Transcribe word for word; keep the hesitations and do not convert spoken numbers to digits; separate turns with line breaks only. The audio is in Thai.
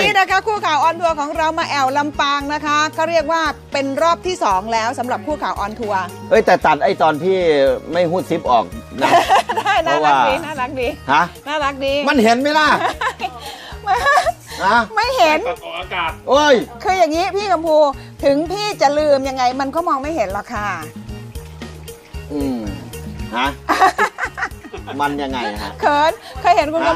นี้นะคะคู่ข่าวออนทัวร์ของเรามาแอวลำปางนะคะก็เรียกว่าเป็นรอบที่สองแล้วสำหรับคู่ข่าวออนทัวร์
เอ้ยแต่ตัดไอ้ตอนที่ไม่หูดซิปออกนะ
ได้น่ารักดีน่ารักดี
ฮะ
น่ารักดี
มันเห็นไหมล่ะฮะ
ไม่เห็น
ออกอากาศ
โอ้ย
คืออย่างนี้พี่กัมพูถึงพี่จะลืมยังไงมันก็มองไม่เห็นหรอกค่ะ
อืมฮะมันยังไงฮะ
เขินเคยเห็นคุณ